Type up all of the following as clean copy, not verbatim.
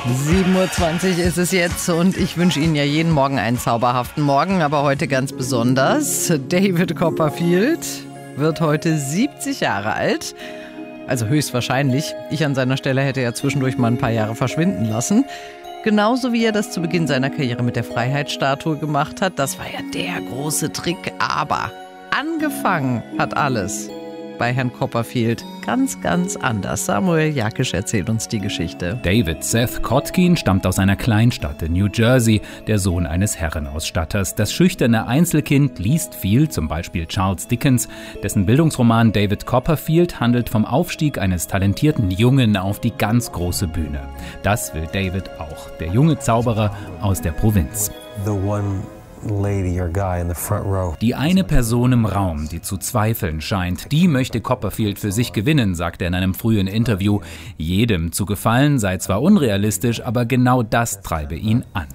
7:20 Uhr ist es jetzt und ich wünsche Ihnen ja jeden Morgen einen zauberhaften Morgen, aber heute ganz besonders. David Copperfield wird heute 70 Jahre alt, also höchstwahrscheinlich. Ich an seiner Stelle hätte ja zwischendurch mal ein paar Jahre verschwinden lassen. Genauso wie er das zu Beginn seiner Karriere mit der Freiheitsstatue gemacht hat. Das war ja der große Trick, aber angefangen hat alles bei Herrn Copperfield ganz, ganz anders. Samuel Jakisch erzählt uns die Geschichte. David Seth Kotkin stammt aus einer Kleinstadt in New Jersey, der Sohn eines Herrenausstatters. Das schüchterne Einzelkind liest viel, zum Beispiel Charles Dickens. Dessen Bildungsroman David Copperfield handelt vom Aufstieg eines talentierten Jungen auf die ganz große Bühne. Das will David auch, der junge Zauberer aus der Provinz. Die eine Person im Raum, die zu zweifeln scheint, die möchte Copperfield für sich gewinnen, sagt er in einem frühen Interview. Jedem zu gefallen sei zwar unrealistisch, aber genau das treibe ihn an.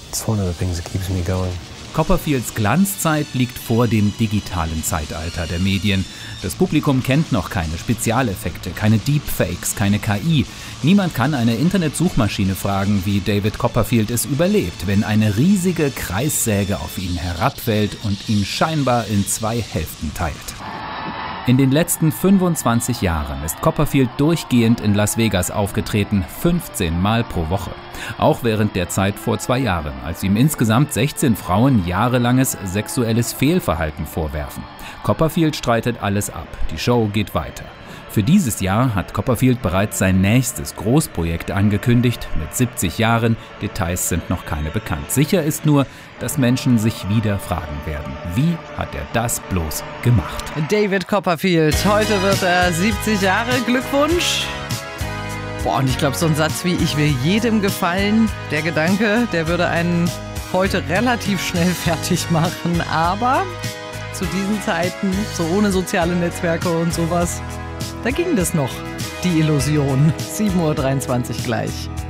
Copperfields Glanzzeit liegt vor dem digitalen Zeitalter der Medien. Das Publikum kennt noch keine Spezialeffekte, keine Deepfakes, keine KI. Niemand kann eine Internetsuchmaschine fragen, wie David Copperfield es überlebt, wenn eine riesige Kreissäge auf ihn herabfällt und ihn scheinbar in zwei Hälften teilt. In den letzten 25 Jahren ist Copperfield durchgehend in Las Vegas aufgetreten, 15 Mal pro Woche. Auch während der Zeit vor 2 Jahren, als ihm insgesamt 16 Frauen jahrelanges sexuelles Fehlverhalten vorwerfen. Copperfield streitet alles ab, die Show geht weiter. Für dieses Jahr hat Copperfield bereits sein nächstes Großprojekt angekündigt, mit 70 Jahren. Details sind noch keine bekannt. Sicher ist nur, dass Menschen sich wieder fragen werden, wie hat er das bloß gemacht? David Copperfield, heute wird er 70 Jahre, Glückwunsch. Und ich glaube, so ein Satz wie "Ich will jedem gefallen", der Gedanke, der würde einen heute relativ schnell fertig machen. Aber zu diesen Zeiten, so ohne soziale Netzwerke und sowas, da ging das noch, die Illusion. 7:23 Uhr gleich.